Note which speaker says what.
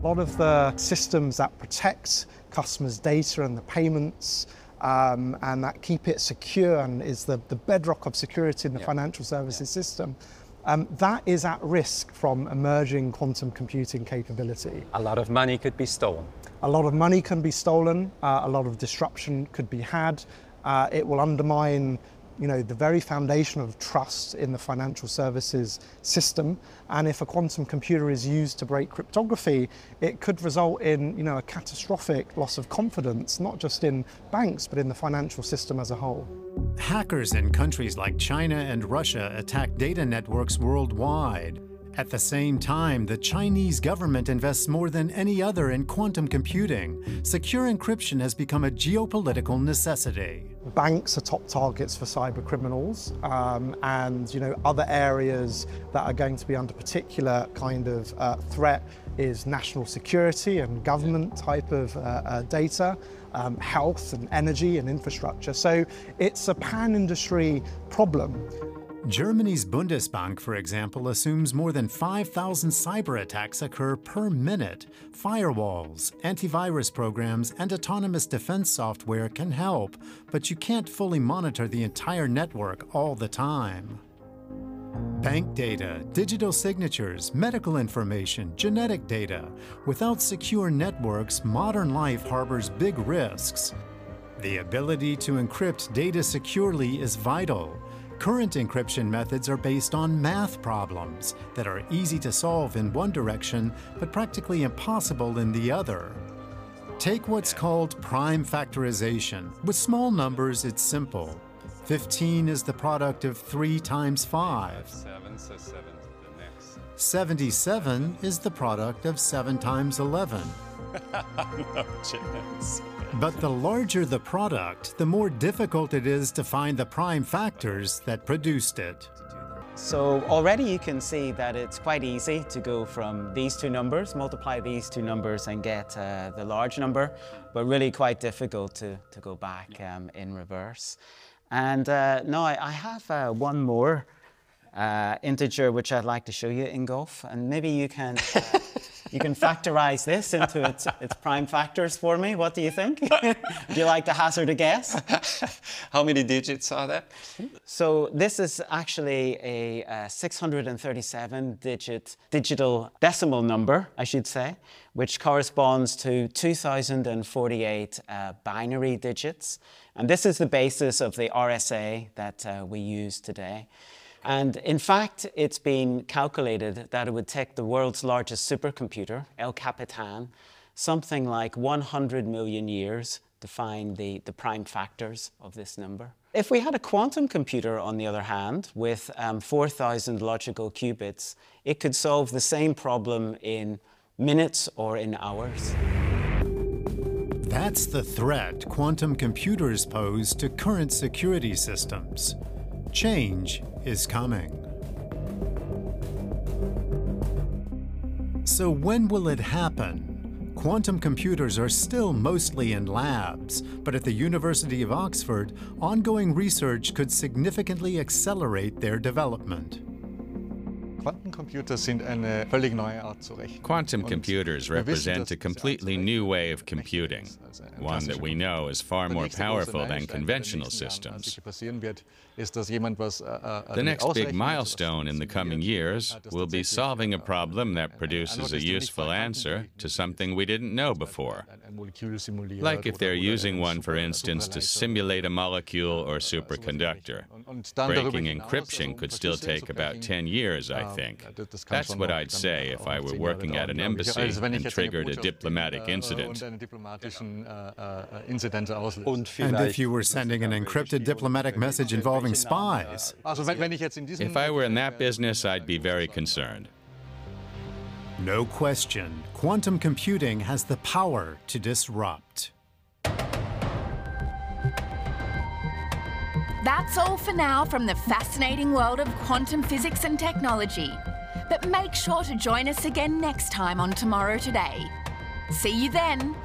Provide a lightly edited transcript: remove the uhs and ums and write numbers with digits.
Speaker 1: lot of the systems that protect customers' data and the payments and that keep it secure and is the bedrock of security in the financial services system, that is at risk from emerging quantum computing capability.
Speaker 2: A lot of money could be stolen.
Speaker 1: A lot of money can be stolen, a lot of disruption could be had. It will undermine the very foundation of trust in the financial services system. And if a quantum computer is used to break cryptography, it could result in a catastrophic loss of confidence, not just in banks, but in the financial system as a whole.
Speaker 3: Hackers in countries like China and Russia attack data networks worldwide. At the same time, the Chinese government invests more than any other in quantum computing. Secure encryption has become a geopolitical necessity.
Speaker 1: Banks are top targets for cyber criminals, and other areas that are going to be under particular kind of threat is national security and government type of data, health and energy and infrastructure. So it's a pan-industry problem.
Speaker 3: Germany's Bundesbank, for example, assumes more than 5,000 cyber attacks occur per minute. Firewalls, antivirus programs, and autonomous defense software can help, but you can't fully monitor the entire network all the time. Bank data, digital signatures, medical information, genetic data. Without secure networks, modern life harbors big risks. The ability to encrypt data securely is vital. Current encryption methods are based on math problems that are easy to solve in one direction, but practically impossible in the other. Take what's called prime factorization. With small numbers, it's simple. 15 is the product of 3 times 5. 77 is the product of 7 times 11.
Speaker 2: No chance.
Speaker 3: But the larger the product, the more difficult it is to find the prime factors that produced it.
Speaker 4: So already you can see that it's quite easy to go from these two numbers, multiply these two numbers and get the large number, but really quite difficult to go back in reverse. And now I have one more integer which I'd like to show you, Ingolf, and maybe you can you can factorize this into its prime factors for me. What do you think? Would you like to hazard a guess?
Speaker 2: How many digits are there?
Speaker 4: So this is actually a 637-digit digital decimal number, I should say, which corresponds to 2,048 binary digits. And this is the basis of the RSA that we use today. And in fact, it's been calculated that it would take the world's largest supercomputer, El Capitan, something like 100 million years to find the prime factors of this number. If we had a quantum computer, on the other hand, with 4,000 logical qubits, it could solve the same problem in minutes or in hours.
Speaker 3: That's the threat quantum computers pose to current security systems. Change is coming. So when will it happen? Quantum computers are still mostly in labs, but at the University of Oxford, ongoing research could significantly accelerate their development.
Speaker 5: Quantum computers represent a completely new way of computing, one that we know is far more powerful than conventional systems. The next big milestone in the coming years will be solving a problem that produces a useful answer to something we didn't know before. Like if they're using one, for instance, to simulate a molecule or superconductor. Breaking encryption could still take about 10 years, I think. That's what I'd say if I were working at an embassy and triggered a diplomatic incident.
Speaker 3: And if you were sending an encrypted diplomatic message involving spies?
Speaker 5: If I were in that business, I'd be very concerned.
Speaker 3: No question, quantum computing has the power to disrupt.
Speaker 6: That's all for now from the fascinating world of quantum physics and technology. But make sure to join us again next time on Tomorrow Today. See you then.